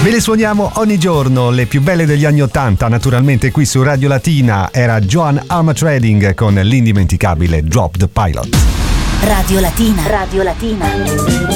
Ve le suoniamo ogni giorno, le più belle degli anni '80, naturalmente qui su Radio Latina. Era Joan Armatrading con l'indimenticabile Drop the Pilot. Radio Latina. Radio Latina.